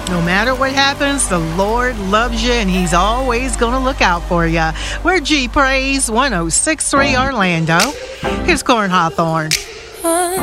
No matter what happens, the Lord loves you and He's always going to look out for you. We're G Praise 106.3 Orlando. Here's Corn Hawthorne.